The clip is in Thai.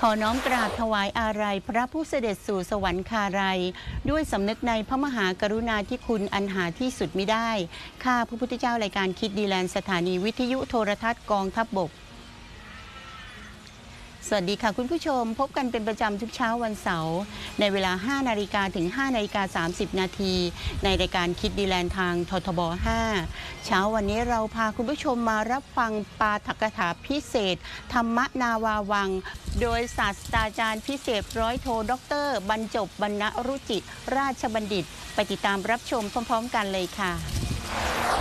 ขอน้อมกราบถวายอาลัยพระผู้เสด็จสู่สวรรคาลัยด้วยสำนึกในพระมหากรุณาธิคุณอันหาที่สุดมิได้ข้าพระพุทธเจ้ารายการคิดดีแลนด์สถานีวิทยุโทรทัศน์กองทัพบกสวัสดีค่ะคุณผู้ชมพบกันเป็นประจำทุกเช้าวันเสาร์ในเวลา 5 นาฬิกาถึง 5 นาฬิกา 30 นาทีในรายการคิดดีแลนด์ทางททบ 5 เช้าวันนี้เราพาคุณผู้ชมมารับฟังปาฐกถาพิเศษธรรมนาวาวังโดยศาสตราจารย์พิเศษร้อยโทดร.บรรจบบรรณรุจิราชบัณฑิตไปติดตามรับชมพร้อมๆกันเลยค่ะ